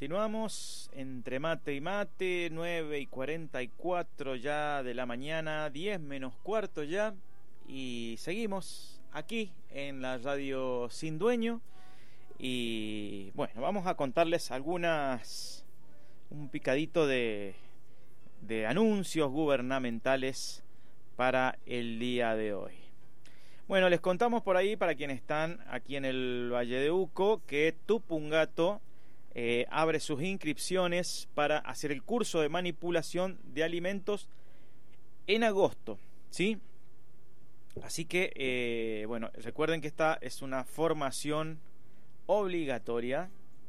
Continuamos entre mate y mate, 9:44 ya de la mañana, 10 menos cuarto ya, y seguimos aquí en la radio Sin Dueño. Y bueno, vamos a contarles un picadito de anuncios gubernamentales para el día de hoy. Bueno, les contamos por ahí, para quienes están aquí en el Valle de Uco, que Tupungato abre sus inscripciones para hacer el curso de manipulación de alimentos en agosto, ¿sí? Así que, bueno, recuerden que esta es una formación obligatoria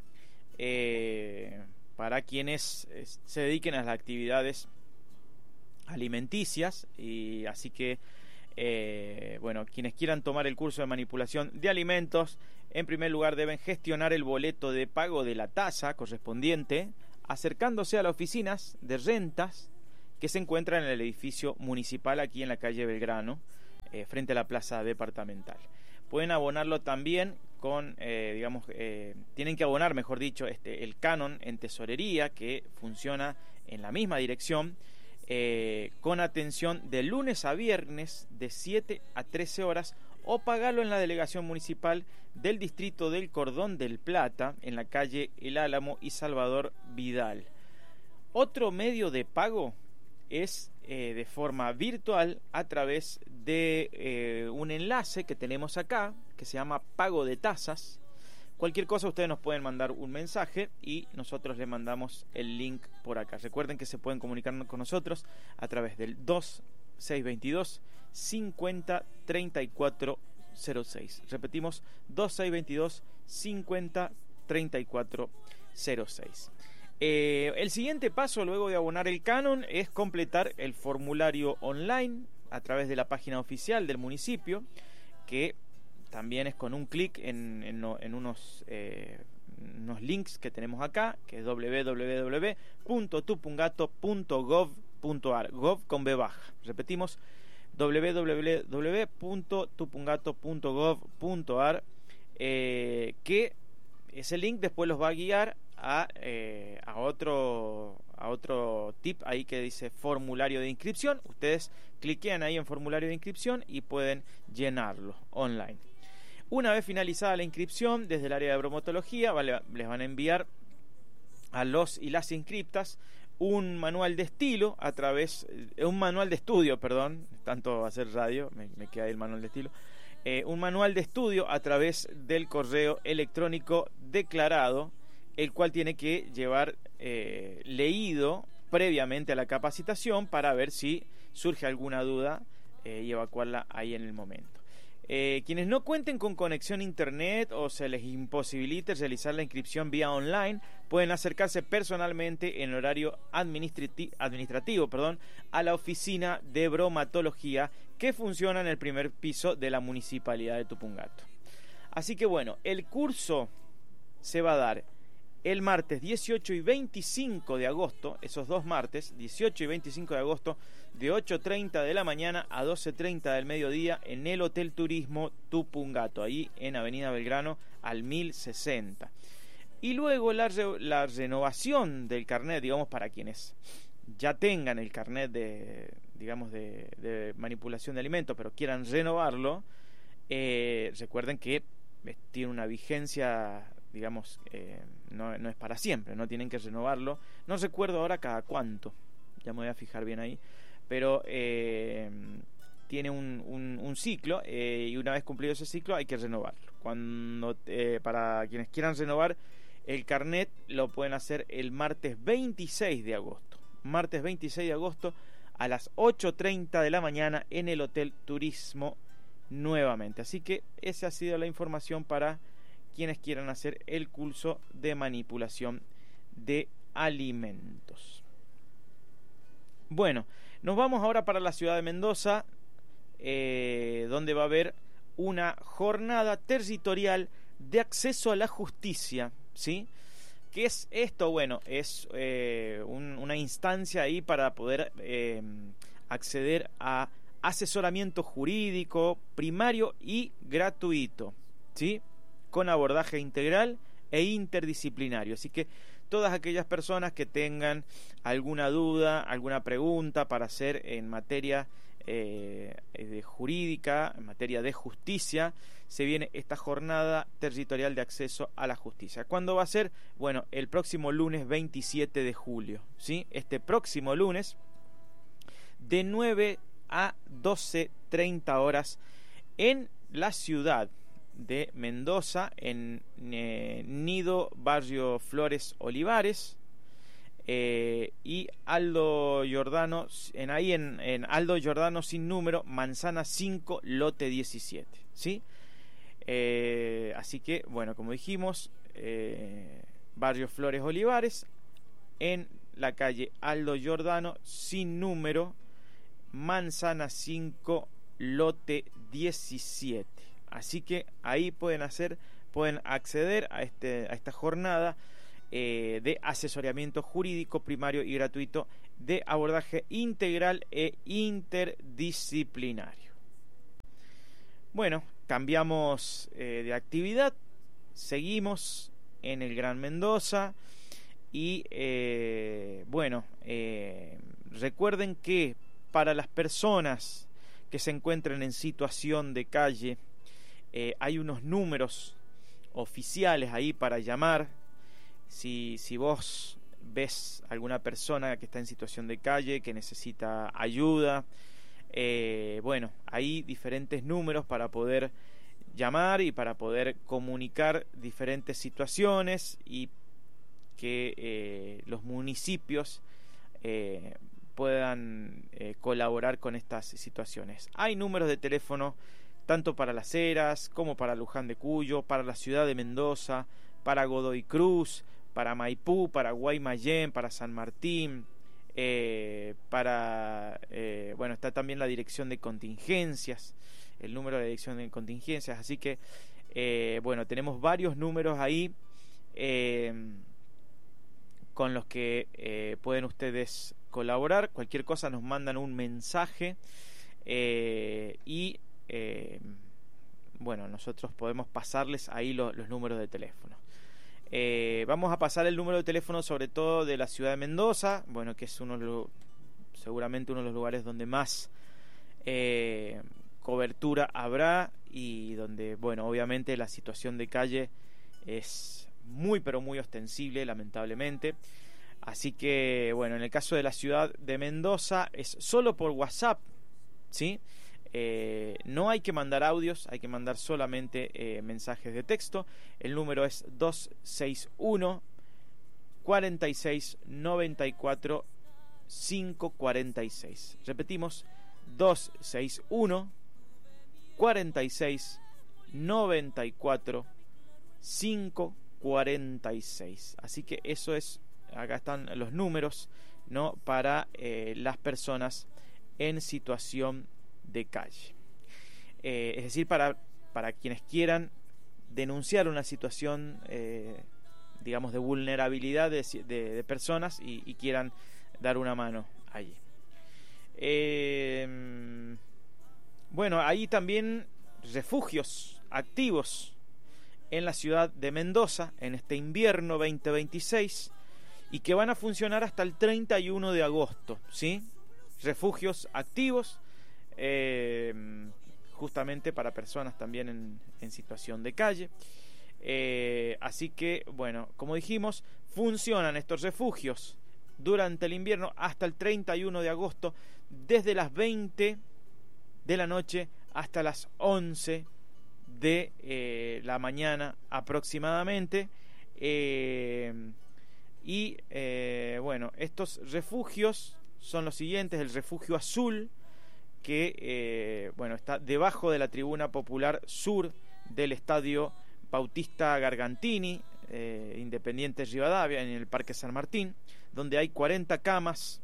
para quienes se dediquen a las actividades alimenticias, y así que bueno, quienes quieran tomar el curso de manipulación de alimentos, en primer lugar deben gestionar el boleto de pago de la tasa correspondiente, acercándose a las oficinas de rentas que se encuentran en el edificio municipal aquí en la calle Belgrano, frente a la plaza departamental. Pueden abonarlo también con, tienen que abonar, mejor dicho, el canon en tesorería, que funciona en la misma dirección, con atención de lunes a viernes de 7 a 13 horas, o pagarlo en la delegación municipal del distrito del Cordón del Plata, en la calle El Álamo y Salvador Vidal. Otro medio de pago es de forma virtual a través de un enlace que tenemos acá, que se llama Pago de Tasas. Cualquier cosa ustedes nos pueden mandar un mensaje y nosotros les mandamos el link por acá. Recuerden que se pueden comunicar con nosotros a través del 2622 50 34 06. Repetimos, 2622 50 34 06. El siguiente paso luego de abonar el canon es completar el formulario online a través de la página oficial del municipio, que también es con un clic en unos links que tenemos acá, que es www.tupungato.gov.ar, gov con B baja. Repetimos, www.tupungato.gov.ar, que ese link después los va a guiar a otro tip ahí que dice formulario de inscripción. Ustedes cliquean ahí en formulario de inscripción y pueden llenarlo online. Una vez finalizada la inscripción, desde el área de bromatología les van a enviar a los y las inscriptas un manual de estilo un manual de estudio, perdón, tanto hacer radio, me queda ahí el manual de estilo, un manual de estudio a través del correo electrónico declarado, el cual tiene que llevar leído previamente a la capacitación para ver si surge alguna duda y evacuarla ahí en el momento. Quienes no cuenten con conexión a internet o se les imposibilite realizar la inscripción vía online, pueden acercarse personalmente en horario administrativo, a la oficina de bromatología que funciona en el primer piso de la municipalidad de Tupungato. Así que bueno, el curso se va a dar el martes 18 y 25 de agosto, esos dos martes, 18 y 25 de agosto, de 8:30 de la mañana a 12:30 del mediodía, en el Hotel Turismo Tupungato, ahí en Avenida Belgrano al 1060. Y luego la renovación del carnet, digamos, para quienes ya tengan el carnet de manipulación de alimentos, pero quieran renovarlo, recuerden que tiene una vigencia, digamos, no es para siempre, no tienen que renovarlo. No recuerdo ahora cada cuánto, ya me voy a fijar bien ahí, pero tiene un ciclo, y una vez cumplido ese ciclo hay que renovarlo. Para quienes quieran renovar el carnet, lo pueden hacer el martes 26 de agosto. Martes 26 de agosto a las 8:30 de la mañana en el Hotel Turismo nuevamente. Así que esa ha sido la información para quienes quieran hacer el curso de manipulación de alimentos. Bueno, nos vamos ahora para la ciudad de Mendoza, donde va a haber una jornada territorial de acceso a la justicia, ¿sí? ¿Qué es esto? Bueno, es una instancia ahí para poder acceder a asesoramiento jurídico primario y gratuito, ¿sí? Con abordaje integral e interdisciplinario. Así que todas aquellas personas que tengan alguna duda, alguna pregunta para hacer en materia de jurídica, en materia de justicia, se viene esta jornada territorial de acceso a la justicia. ¿Cuándo va a ser? Bueno, el próximo lunes 27 de julio, ¿sí? Este próximo lunes, de 9 a 12:30 horas, en la ciudad de Mendoza, en Nido, Barrio Flores Olivares, y Aldo Giordano, en Aldo Giordano sin número, Manzana 5, lote 17, ¿sí? Así que, bueno, como dijimos, Barrio Flores Olivares, en la calle Aldo Giordano sin número, Manzana 5, lote 17. Así que ahí pueden acceder a esta jornada de asesoramiento jurídico primario y gratuito de abordaje integral e interdisciplinario. Bueno, cambiamos de actividad, seguimos en el Gran Mendoza y recuerden que para las personas que se encuentren en situación de calle, hay unos números oficiales ahí para llamar. Si vos ves alguna persona que está en situación de calle, que necesita ayuda, hay diferentes números para poder llamar y para poder comunicar diferentes situaciones y que los municipios puedan colaborar con estas situaciones. Hay números de teléfono tanto para Las Heras como para Luján de Cuyo, para la ciudad de Mendoza, para Godoy Cruz, para Maipú, para Guaymallén, para San Martín, está también la dirección de contingencias, el número de la dirección de contingencias, así que tenemos varios números ahí con los que pueden ustedes colaborar. Cualquier cosa nos mandan un mensaje nosotros podemos pasarles ahí los números de teléfono. Vamos a pasar el número de teléfono sobre todo de la ciudad de Mendoza, que es seguramente uno de los lugares donde más cobertura habrá y donde, obviamente la situación de calle es muy pero muy ostensible, lamentablemente. Así que, en el caso de la ciudad de Mendoza es solo por WhatsApp, ¿sí? No hay que mandar audios, hay que mandar solamente mensajes de texto. El número es 261 46 94 546. Repetimos, 261 46 94 546. Así que eso es, acá están los números, ¿no?, para las personas en situación de calle, es decir, para quienes quieran denunciar una situación de vulnerabilidad de personas y quieran dar una mano allí. Hay también refugios activos en la ciudad de Mendoza en este invierno 2026 y que van a funcionar hasta el 31 de agosto, ¿sí? Refugios activos justamente para personas también en situación de calle. Así que, como dijimos, funcionan estos refugios durante el invierno hasta el 31 de agosto, desde las 20 de la noche hasta las 11 de la mañana aproximadamente. Estos refugios son los siguientes: el refugio azul, que está debajo de la tribuna popular sur del estadio Bautista Gargantini, Independiente Rivadavia, en el Parque San Martín, donde hay 40 camas.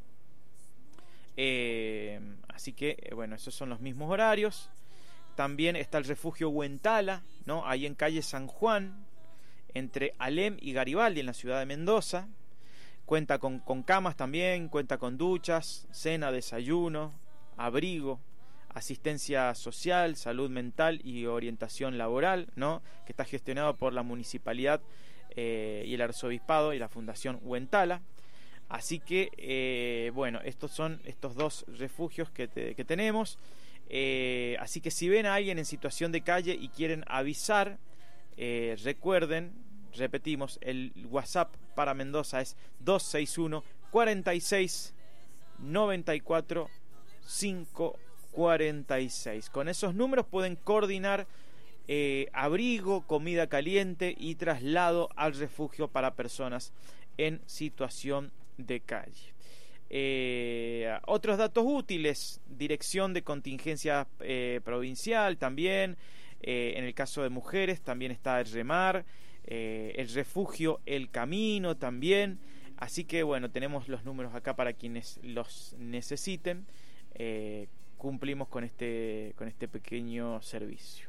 Así que esos son los mismos horarios. También está el refugio Huentala, ¿no?, ahí en calle San Juan, entre Alem y Garibaldi, en la ciudad de Mendoza. Cuenta con camas también, cuenta con duchas, cena, desayuno, abrigo, asistencia social, salud mental y orientación laboral, ¿no?, que está gestionado por la municipalidad y el arzobispado y la Fundación Huentala. Así que, bueno, estos son estos dos refugios que tenemos. Así que si ven a alguien en situación de calle y quieren avisar, recuerden, repetimos, el WhatsApp para Mendoza es 261 46 94 546. Con esos números pueden coordinar abrigo, comida caliente y traslado al refugio para personas en situación de calle. Otros datos útiles: dirección de contingencia provincial también. En el caso de mujeres también está el REMAR, el refugio El Camino también. Así que bueno, tenemos los números acá para quienes los necesiten. Cumplimos con este pequeño servicio.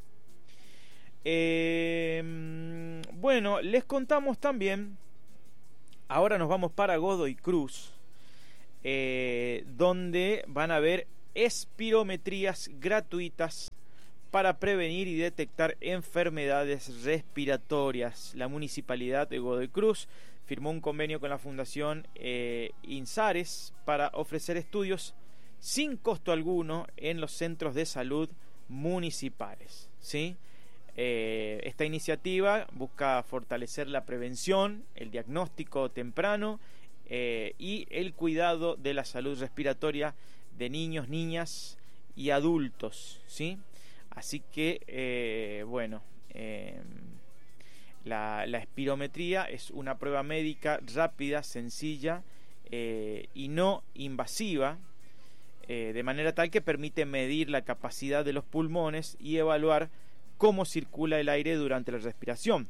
Bueno, les contamos también. Ahora nos vamos para Godoy Cruz, donde van a haber espirometrías gratuitas para prevenir y detectar enfermedades respiratorias. La Municipalidad de Godoy Cruz firmó un convenio con la Fundación INSARES para ofrecer estudios sin costo alguno en los centros de salud municipales, ¿sí? Esta iniciativa busca fortalecer la prevención, el diagnóstico temprano y el cuidado de la salud respiratoria de niños, niñas y adultos, ¿sí? Así que, bueno, la espirometría es una prueba médica rápida, sencilla y no invasiva, de manera tal que permite medir la capacidad de los pulmones y evaluar cómo circula el aire durante la respiración.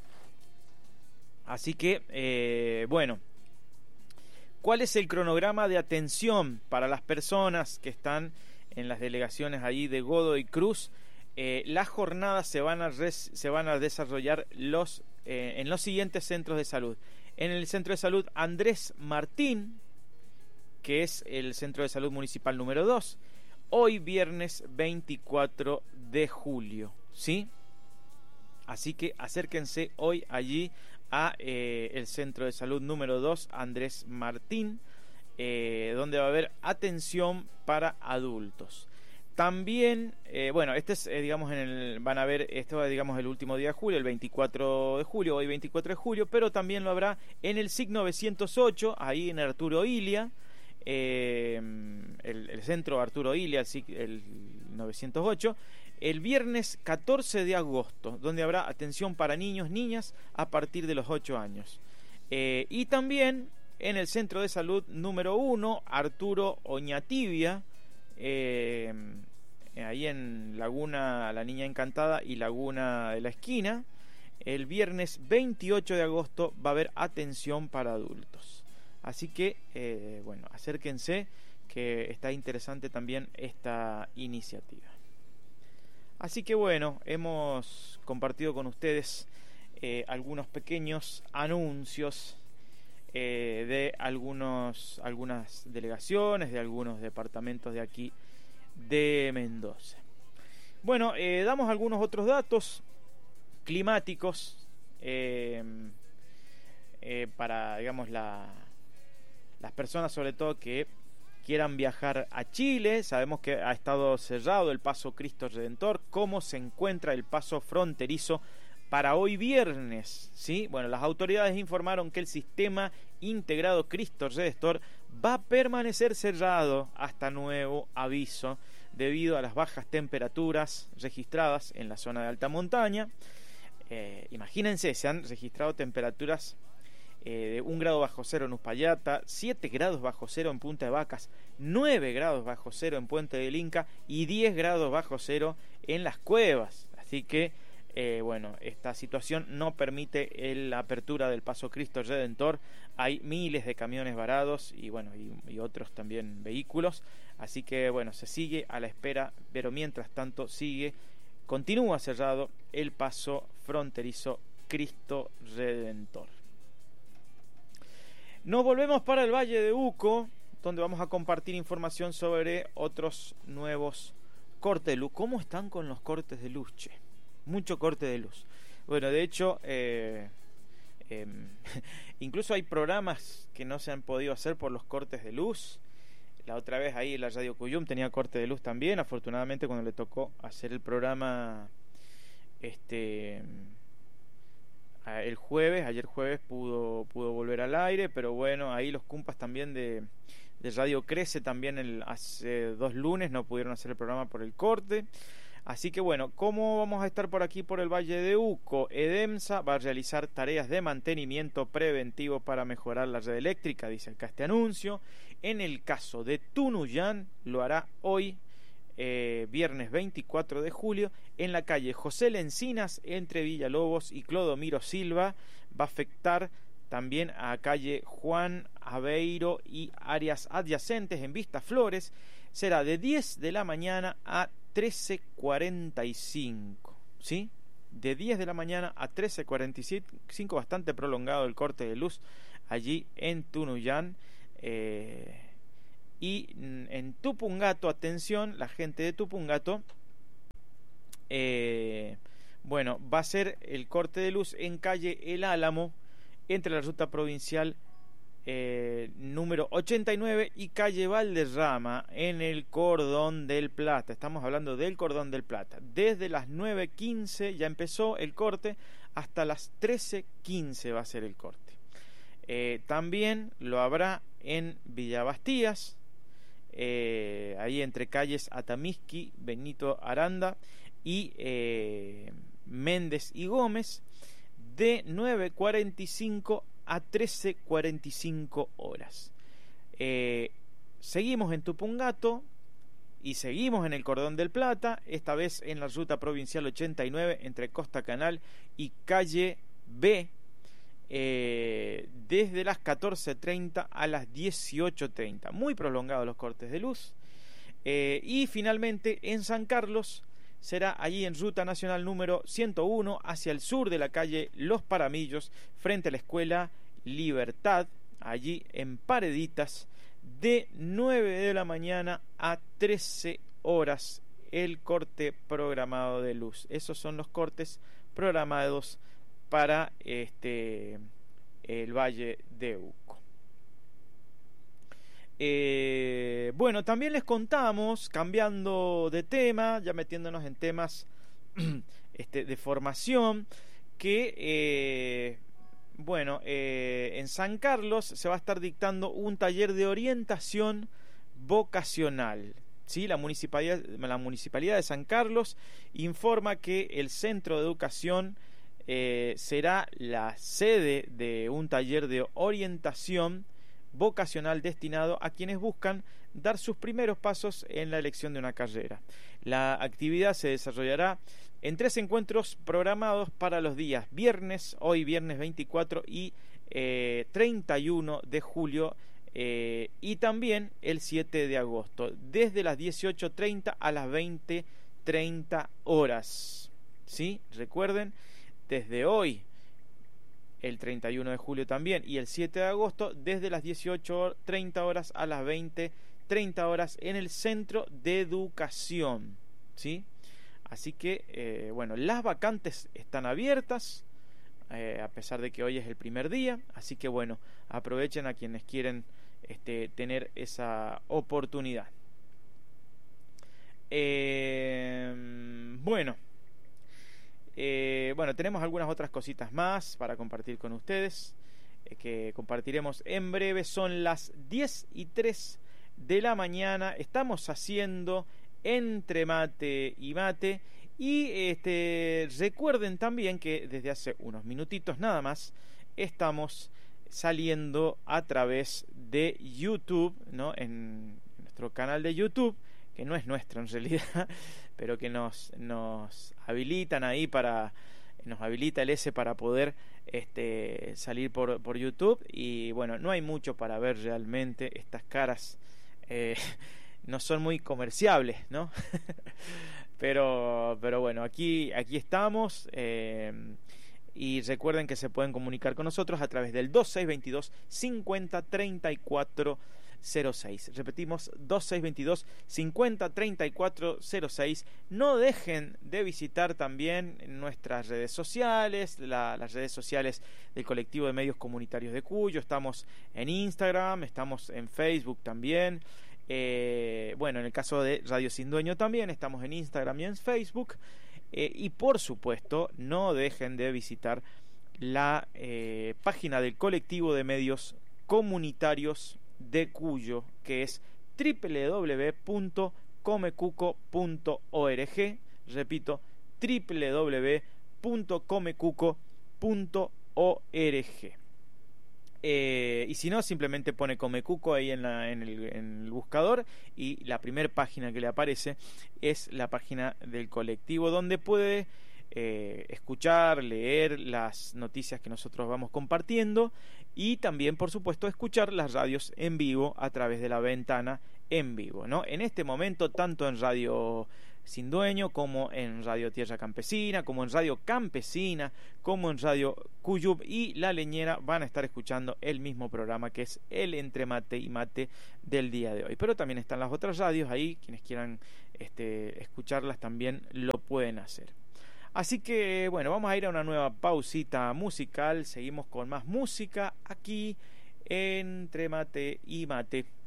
Así que, bueno, ¿cuál es el cronograma de atención para las personas que están en las delegaciones allí de Godoy Cruz? Las jornadas se van a desarrollar en los siguientes centros de salud. En el Centro de Salud Andrés Martín, que es el Centro de Salud Municipal número 2, hoy viernes 24 de julio, ¿sí? Así que acérquense hoy allí a el Centro de Salud número 2, Andrés Martín, donde va a haber atención para adultos. También, bueno, este es, digamos, van a ver, esto es, digamos, el último día de julio, el 24 de julio, hoy 24 de julio, pero también lo habrá en el SIC 908, ahí en Arturo Illia, el centro Arturo Illia, el 908, el viernes 14 de agosto, donde habrá atención para niños, niñas a partir de los 8 años. Y también en el Centro de Salud número 1, Arturo Oñatibia, ahí en Laguna La Niña Encantada y Laguna de la Esquina, el viernes 28 de agosto va a haber atención para adultos. Así que, bueno, acérquense, que está interesante también esta iniciativa. Así que bueno, hemos compartido con ustedes algunos pequeños anuncios de algunas delegaciones, de algunos departamentos de aquí de Mendoza. Bueno, damos algunos otros datos climáticos para, digamos, las personas sobre todo que quieran viajar a Chile. Sabemos que ha estado cerrado el paso Cristo Redentor. ¿Cómo se encuentra el paso fronterizo para hoy viernes? ¿Sí? Bueno, las autoridades informaron que el sistema integrado Cristo Redentor va a permanecer cerrado hasta nuevo aviso debido a las bajas temperaturas registradas en la zona de alta montaña. Imagínense, se han registrado temperaturas de 1 grado bajo cero en Uspallata, 7 grados bajo cero en Punta de Vacas, 9 grados bajo cero en Puente del Inca y 10 grados bajo cero en Las Cuevas. Así que, bueno, esta situación no permite la apertura del paso Cristo Redentor. Hay miles de camiones varados y, bueno, y otros también vehículos. Así que, bueno, se sigue a la espera, pero mientras tanto continúa cerrado el paso fronterizo Cristo Redentor. Nos volvemos para el Valle de Uco, donde vamos a compartir información sobre otros nuevos cortes de luz. ¿Cómo están con los cortes de luz, che? Mucho corte de luz. Bueno, de hecho, Incluso hay programas que no se han podido hacer por los cortes de luz. La otra vez ahí la Radio Cuyum tenía corte de luz también. Afortunadamente cuando le tocó hacer el programa el jueves, ayer jueves pudo volver al aire, pero bueno, ahí los cumpas también de Radio Crece también hace 2 lunes no pudieron hacer el programa por el corte. Así que bueno, ¿cómo vamos a estar por aquí por el Valle de Uco? EDEMSA va a realizar tareas de mantenimiento preventivo para mejorar la red eléctrica, dice acá este anuncio. En el caso de Tunuyán, lo hará hoy, viernes 24 de julio, en la calle José Lencinas, entre Villalobos y Clodomiro Silva. Va a afectar también a calle Juan Aveiro y áreas adyacentes en Vista Flores. Será de 10 de la mañana a 13:45, ¿sí? De 10 de la mañana a 13:45, bastante prolongado el corte de luz allí en Tunuyán. Y en Tupungato, atención, la gente de Tupungato, bueno, va a ser el corte de luz en calle El Álamo, entre la ruta provincial número 89 y calle Valderrama, en el Cordón del Plata. Estamos hablando del Cordón del Plata. Desde las 9:15 ya empezó el corte, hasta las 13:15 va a ser el corte. También lo habrá en Villavastías, ahí entre calles Atamisqui, Benito Aranda y Méndez y Gómez, de 9:45 a 13:45 horas. Seguimos en Tupungato y seguimos en el Cordón del Plata, esta vez en la ruta provincial 89 entre Costa Canal y calle B, desde las 14:30 a las 18:30. Muy prolongados los cortes de luz. Y finalmente en San Carlos será allí en ruta nacional número 101 hacia el sur de la calle Los Paramillos, frente a la escuela Libertad, allí en Pareditas, de 9 de la mañana a 13 horas el corte programado de luz. Esos son los cortes programados para el Valle de Uco. Bueno, también les contamos, cambiando de tema, ya metiéndonos en temas de formación, que en San Carlos se va a estar dictando un taller de orientación vocacional. ¿Sí? La municipalidad de San Carlos informa que el Centro de Educación será la sede de un taller de orientación vocacional destinado a quienes buscan dar sus primeros pasos en la elección de una carrera. La actividad se desarrollará en 3 encuentros programados para los días viernes, hoy viernes 24 y 31 de julio, y también el 7 de agosto, desde las 18:30 a las 20:30 horas. ¿Sí? Recuerden, desde hoy, el 31 de julio también, y el 7 de agosto, desde las 18:30 horas a las 20:30 horas en el Centro de Educación. ¿Sí? Así que, las vacantes están abiertas, a pesar de que hoy es el primer día. Así que, aprovechen a quienes quieren tener esa oportunidad. Tenemos algunas otras cositas más para compartir con ustedes, que compartiremos en breve. Son las 10:03 de la mañana. Estamos haciendo Entre Mate y Mate. Y recuerden también que desde hace unos minutitos nada más estamos saliendo a través de YouTube, ¿no? En nuestro canal de YouTube, que no es nuestro en realidad, pero que nos habilitan ahí nos habilita el S para poder salir por YouTube. Y no hay mucho para ver realmente. Estas caras no son muy comerciables, ¿no? pero aquí estamos. Y recuerden que se pueden comunicar con nosotros a través del 2622 50 34 06. Repetimos, 2622 50 34 06. No dejen de visitar también nuestras redes sociales, las redes sociales del colectivo de medios comunitarios de Cuyo. Estamos en Instagram, estamos en Facebook también. Bueno, en el caso de Radio Sin Dueño también estamos en Instagram y en Facebook. Y por supuesto, no dejen de visitar la página del colectivo de medios comunitarios de Cuyo, que es www.comecuco.org. Repito, www.comecuco.org. Y si no, simplemente pone Comecuco ahí en el buscador, y la primera página que le aparece es la página del colectivo, donde puede escuchar, leer las noticias que nosotros vamos compartiendo, y también, por supuesto, escuchar las radios en vivo a través de la ventana en vivo, ¿no? En este momento, tanto en Radio Sin Dueño, como en Radio Tierra Campesina, como en Radio Campesina, como en Radio Cuyub y La Leñera, van a estar escuchando el mismo programa, que es el Entre Mate y Mate del día de hoy. Pero también están las otras radios ahí, quienes quieran escucharlas también lo pueden hacer. Así que bueno, vamos a ir a una nueva pausita musical. Seguimos con más música aquí Entre Mate y Mate.